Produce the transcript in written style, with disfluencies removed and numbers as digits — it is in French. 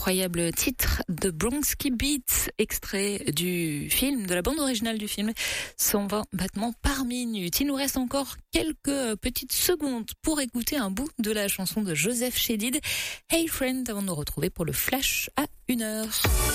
incroyable titre de Bronski Beats, extrait du film, de la bande originale du film, 120 battements par minute. Il nous reste encore quelques petites secondes pour écouter un bout de la chanson de Joseph Chédid, Hey Friend, avant de nous retrouver pour le flash à 1h.